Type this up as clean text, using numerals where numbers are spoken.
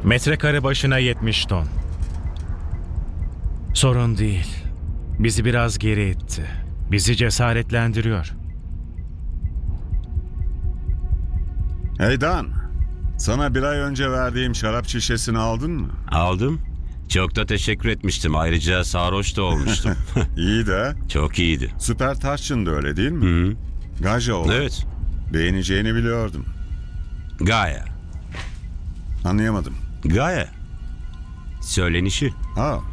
Metrekare başına 70 ton. Sorun değil. Bizi biraz geri itti. Bizi cesaretlendiriyor. Hey Dan, sana bir ay önce verdiğim şarap şişesini aldın mı? Aldım. Çok da teşekkür etmiştim. Ayrıca sarhoş da olmuştum. İyi de Çok iyiydi. Süper Tarçın da öyle değil mi? Hı. Gaja olan. Evet. Beğeneceğini biliyordum. Gaye. Anlayamadım. Gaye. Söylenişi. Ha,